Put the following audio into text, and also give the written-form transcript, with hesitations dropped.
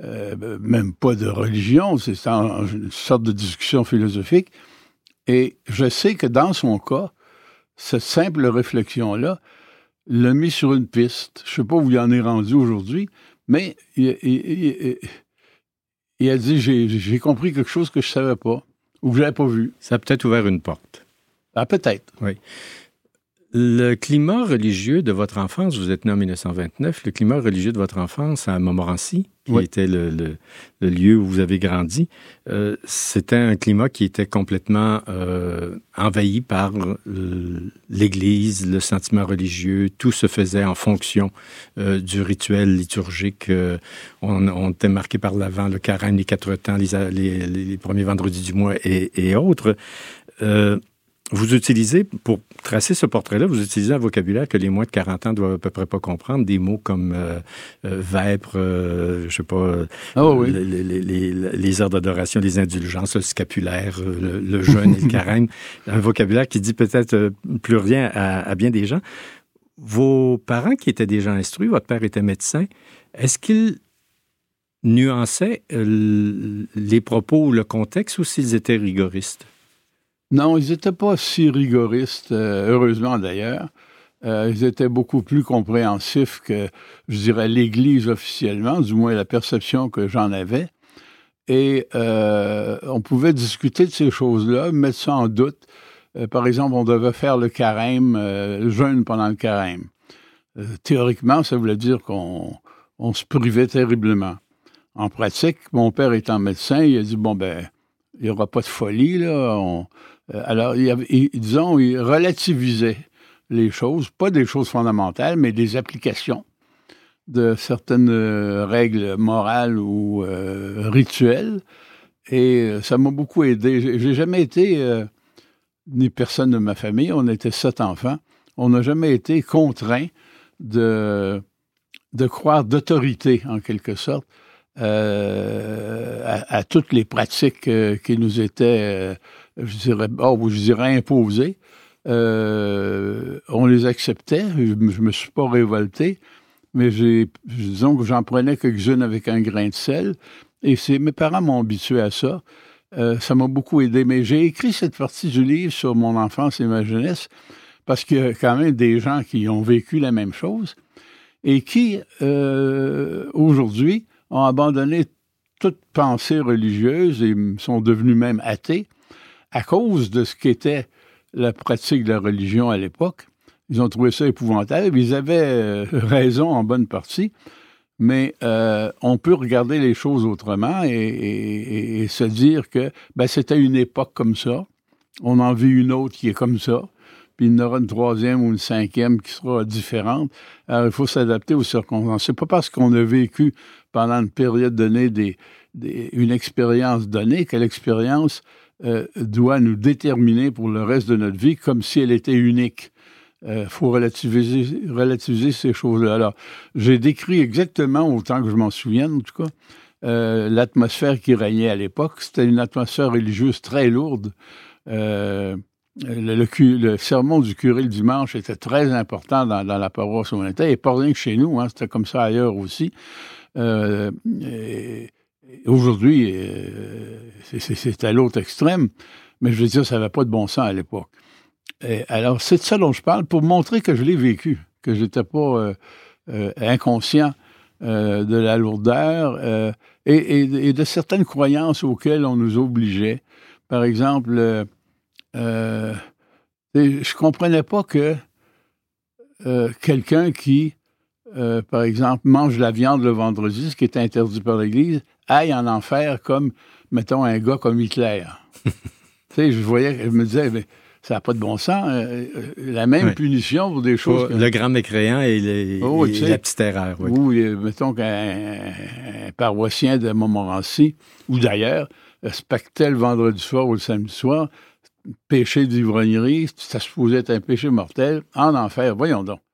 même pas de religion, c'est une sorte de discussion philosophique. Et je sais que dans son cas, cette simple réflexion-là l'a mis sur une piste. Je ne sais pas où il en est rendu aujourd'hui, mais il a dit, j'ai compris quelque chose que je ne savais pas, ou que je n'avais pas vu. Ça a peut-être ouvert une porte. Ah, peut-être. Oui. Le climat religieux de votre enfance, vous êtes né en 1929, le climat religieux de votre enfance à Montmorency, qui était le lieu où vous avez grandi, c'était un climat qui était complètement envahi par l'Église, le sentiment religieux. Tout se faisait en fonction du rituel liturgique. On était marqué par l'Avent, le carême, les 4 temps, les premiers vendredis du mois et autres. Vous utilisez, pour tracer ce portrait-là, vous utilisez un vocabulaire que les moins de 40 ans doivent à peu près pas comprendre, des mots comme vêpres, je sais pas, les heures d'adoration, les indulgences, le scapulaire, le jeûne et le carême. Un vocabulaire qui dit peut-être plus rien à bien des gens. Vos parents qui étaient des gens instruits, votre père était médecin, est-ce qu'ils nuançaient les propos ou le contexte ou s'ils étaient rigoristes? Non, ils n'étaient pas si rigoristes, heureusement d'ailleurs. Ils étaient beaucoup plus compréhensifs que, je dirais, l'Église officiellement, du moins la perception que j'en avais. Et on pouvait discuter de ces choses-là, mettre ça en doute. Par exemple, on devait faire le carême, le jeûne pendant le carême. Théoriquement, ça voulait dire qu'on se privait terriblement. En pratique, mon père étant médecin, il a dit, il n'y aura pas de folie, là. Alors, il relativisait les choses, pas des choses fondamentales, mais des applications de certaines règles morales ou rituelles. Et ça m'a beaucoup aidé. J'ai jamais été, ni personne de ma famille, on était 7 enfants, on n'a jamais été contraints de croire d'autorité, en quelque sorte, à toutes les pratiques qui nous étaient, je dirais imposées. On les acceptait. Je me suis pas révolté, mais disons que j'en prenais quelques-unes avec un grain de sel. Et mes parents m'ont habitué à ça. Ça m'a beaucoup aidé. Mais j'ai écrit cette partie du livre sur mon enfance et ma jeunesse parce qu'il y a quand même des gens qui ont vécu la même chose et qui, aujourd'hui, ont abandonné toute pensée religieuse et sont devenus même athées à cause de ce qu'était la pratique de la religion à l'époque. Ils ont trouvé ça épouvantable. Ils avaient raison en bonne partie, mais on peut regarder les choses autrement et se dire que c'était une époque comme ça. On en vit une autre qui est comme ça. Puis il y en aura une 3e ou une 5e qui sera différente. Alors, il faut s'adapter aux circonstances. C'est pas parce qu'on a vécu pendant une période donnée une expérience donnée que l'expérience doit nous déterminer pour le reste de notre vie comme si elle était unique. Faut relativiser ces choses-là. Alors, j'ai décrit exactement, autant que je m'en souvienne, en tout cas, l'atmosphère qui régnait à l'époque. C'était une atmosphère religieuse très lourde. Le sermon du curé le dimanche était très important dans la paroisse où on était, et pas rien que chez nous, c'était comme ça ailleurs aussi. Aujourd'hui, c'est à l'autre extrême, mais je veux dire, ça n'avait pas de bon sens à l'époque. Alors, c'est de ça dont je parle, pour montrer que je l'ai vécu, que je n'étais pas inconscient de la lourdeur et de certaines croyances auxquelles on nous obligeait. Par exemple, je comprenais pas que quelqu'un qui, par exemple, mange la viande le vendredi, ce qui est interdit par l'Église, aille en enfer comme, mettons, un gars comme Hitler. Je me disais, mais ça n'a pas de bon sens. La même punition pour des choses... Le grand mécréant et la petite erreur. Oui. Ou, mettons, qu'un paroissien de Montmorency, ou d'ailleurs, respectait le vendredi soir ou le samedi soir, péché d'ivrognerie, ça se supposait être un péché mortel, en enfer. Voyons donc.